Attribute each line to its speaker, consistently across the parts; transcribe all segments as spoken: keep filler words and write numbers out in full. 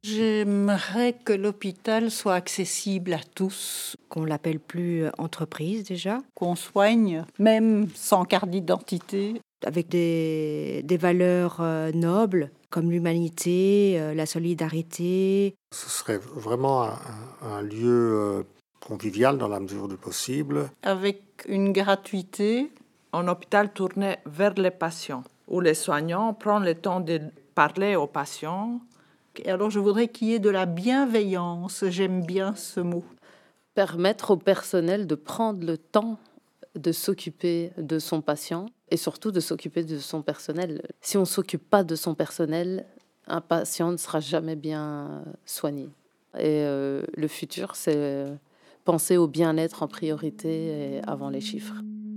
Speaker 1: J'aimerais que l'hôpital soit accessible à tous,
Speaker 2: Qu'on l'appelle plus entreprise déjà,
Speaker 1: qu'on soigne, même sans carte d'identité.
Speaker 2: avec des, des valeurs euh, nobles comme l'humanité, euh, la solidarité.
Speaker 3: Ce serait vraiment un, un lieu euh, convivial dans la mesure du possible.
Speaker 1: Avec une gratuité.
Speaker 4: Un hôpital tourné vers les patients, où les soignants prennent le temps de parler aux patients.
Speaker 1: Et alors je voudrais qu'il y ait de la bienveillance, j'aime bien ce mot.
Speaker 5: Permettre au personnel de prendre le temps de s'occuper de son patient et surtout de s'occuper de son personnel. Si on ne s'occupe pas de son personnel, un patient ne sera jamais bien soigné. Et euh, le futur, c'est penser au bien-être en priorité et avant les chiffres.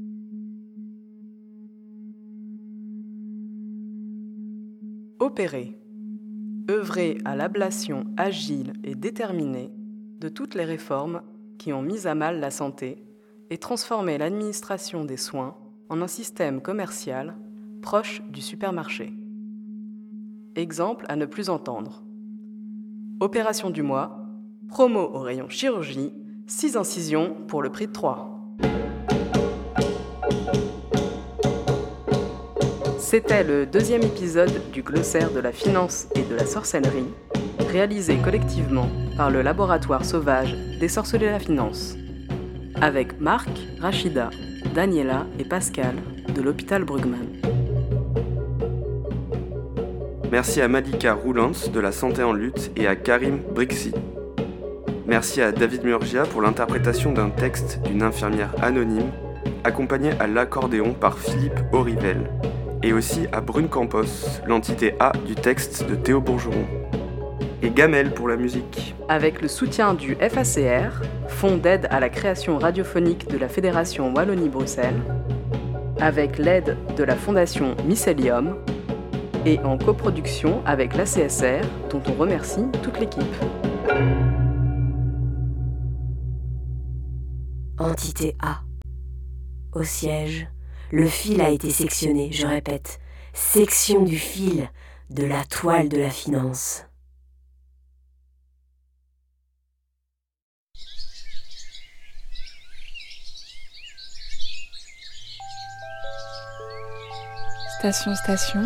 Speaker 6: Opérer. Œuvrer à l'ablation agile et déterminée de toutes les réformes qui ont mis à mal la santé et transformer l'administration des soins en un système commercial proche du supermarché. Exemple à ne plus entendre. Opération du mois, promo au rayon chirurgie, six incisions pour le prix de trois. C'était le deuxième épisode du glossaire de la finance et de la sorcellerie, réalisé collectivement par le laboratoire sauvage des sorcelets de la finance, avec Marc, Rachida, Daniela et Pascal de l'hôpital Brugmann.
Speaker 7: Merci à Malika Roulans de la Santé en lutte et à Karim Brixi. Merci à David Murgia pour l'interprétation d'un texte d'une infirmière anonyme, accompagnée à l'accordéon par Philippe Aurivel, et aussi à Brune Campos, l'entité A du texte de Théo Bourgeron. Et Gamel pour la musique.
Speaker 6: Avec le soutien du F A C R, Fonds d'aide à la création radiophonique de la Fédération Wallonie-Bruxelles, avec l'aide de la Fondation Mycelium, et en coproduction avec l'A C S R, dont on remercie toute l'équipe.
Speaker 8: Entité A. Au siège, le fil a été sectionné, je répète, section du fil de la toile de la finance.
Speaker 9: Station, station.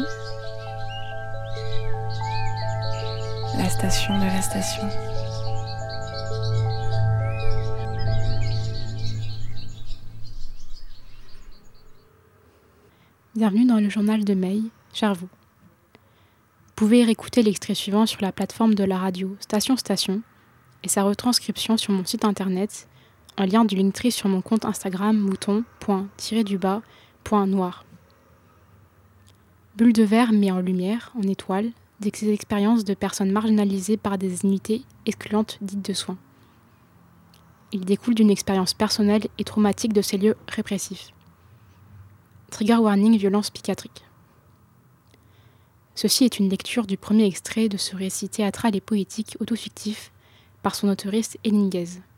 Speaker 9: La station de la station. Bienvenue dans le journal de May, Cherbourg. Vous pouvez réécouter l'extrait suivant sur la plateforme de la radio Station Station et sa retranscription sur mon site internet en lien du Linktree sur mon compte Instagram mouton.tirer-du-bas.noir. Bulle de verre met en lumière, en étoile, des expériences de personnes marginalisées par des unités excluantes dites de soins. Il découle d'une expérience personnelle et traumatique de ces lieux répressifs. Trigger warning, violence psychiatrique. Ceci est une lecture du premier extrait de ce récit théâtral et poétique autofictif par son auteuriste Hélène Guèze.